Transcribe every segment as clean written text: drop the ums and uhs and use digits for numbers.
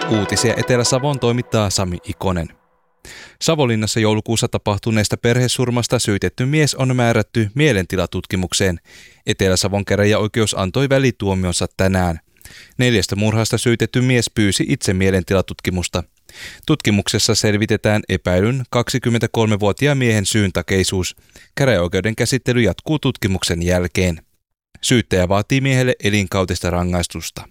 Uutisia Etelä-Savoon toimittaa Sami Ikonen. Savonlinnassa joulukuussa tapahtuneesta perhesurmasta syytetty mies on määrätty mielentilatutkimukseen. Etelä-Savon käräjäoikeus antoi välituomionsa tänään. 4 murhasta syytetty mies pyysi itse mielentilatutkimusta. Tutkimuksessa selvitetään epäilyn 23-vuotiaan miehen syyntakeisuus. Käräjäoikeuden käsittely jatkuu tutkimuksen jälkeen. Syyttäjä vaatii miehelle elinkautista rangaistusta.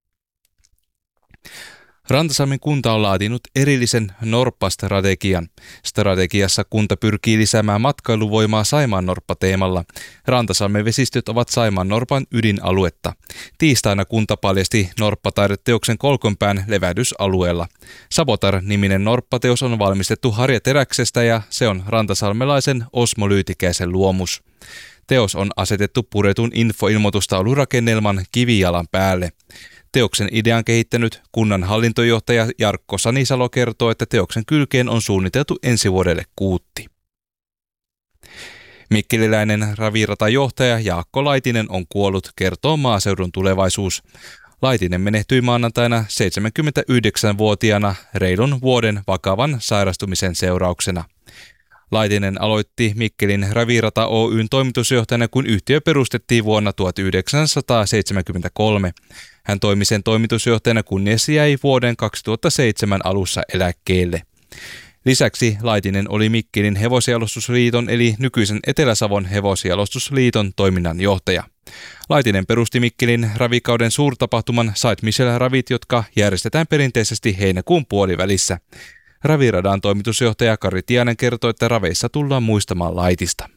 Rantasalmen kunta on laatinut erillisen norppastrategian. Strategiassa kunta pyrkii lisäämään matkailuvoimaa Saimaannorppa-teemalla. Rantasalmen vesistöt ovat Saimaannorpan ydinaluetta. Tiistaina kunta paljasti norppataideteoksen Kolkonpään levähdysalueella. Savotar-niminen norppateos on valmistettu harjateräksestä ja se on rantasalmelaisen Osmo Lyytikäisen luomus. Teos on asetettu puretun infoilmoitustaulurakennelman kivijalan päälle. Teoksen idean kehittänyt kunnan hallintojohtaja Jarkko Sanisalo kertoo, että teoksen kylkeen on suunniteltu ensi vuodelle kuutti. Mikkeliläinen raviratajohtaja Jaakko Laitinen on kuollut, kertoo Maaseudun Tulevaisuus. Laitinen menehtyi maanantaina 79-vuotiaana reilun vuoden vakavan sairastumisen seurauksena. Laitinen aloitti Mikkelin Ravirata Oyn toimitusjohtajana, kun yhtiö perustettiin vuonna 1973. Hän toimi sen toimitusjohtajana, kunnes jäi vuoden 2007 alussa eläkkeelle. Lisäksi Laitinen oli Mikkelin hevosjalostusliiton eli nykyisen Etelä-Savon hevosjalostusliiton toiminnanjohtaja. Laitinen perusti Mikkelin ravikauden suurtapahtuman Saint Michel-ravit, jotka järjestetään perinteisesti heinäkuun puolivälissä. Raviradan toimitusjohtaja Kari Tiainen kertoi, että raveissa tullaan muistamaan Laitista.